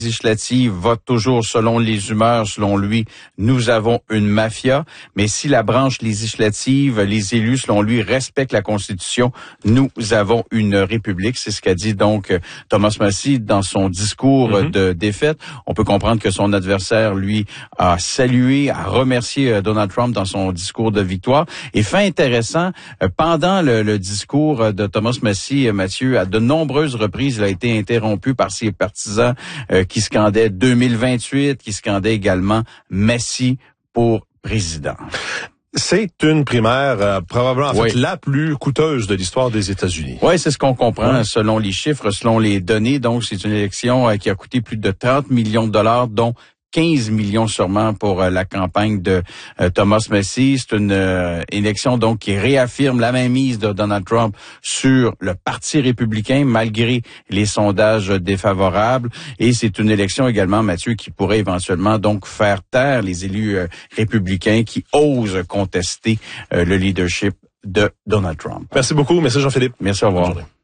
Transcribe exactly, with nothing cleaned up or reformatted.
législative vote toujours selon les humeurs, selon lui, nous avons une mafia. Mais si la branche législative, les élus, selon lui, respectent la Constitution, nous avons une république. C'est ce qu'a dit donc Thomas Massie dans son discours mm-hmm. de défaite. On peut comprendre que son adversaire, lui, a salué, a remercié Donald Trump dans son discours de victoire. Et fait intéressant, pendant le, le discours de Thomas Massie, Mathieu, à de nombreuses reprises, il a été interrompu par ses partisans euh, qui scandaient deux mille vingt-huit, qui scandaient également Massie pour président. C'est une primaire euh, probablement en oui. fait la plus coûteuse de l'histoire des États-Unis. Oui, c'est ce qu'on comprend oui. selon les chiffres, selon les données. Donc, c'est une élection euh, qui a coûté plus de trente millions de dollars, dont quinze millions sûrement pour euh, la campagne de euh, Thomas Massie. C'est une euh, élection donc qui réaffirme la mainmise de Donald Trump sur le Parti républicain malgré les sondages défavorables. Et c'est une élection également, Mathieu, qui pourrait éventuellement donc faire taire les élus euh, républicains qui osent contester euh, le leadership de Donald Trump. Merci beaucoup. Merci Jean-Philippe. Merci, au revoir.